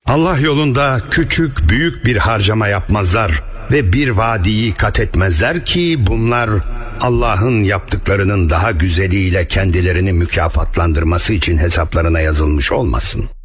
Allah yolunda küçük büyük bir harcama yapmazlar ve bir vadiyi kat etmezler ki bunlar Allah'ın yaptıklarının daha güzeliyle kendilerini mükafatlandırması için hesaplarına yazılmış olmasın.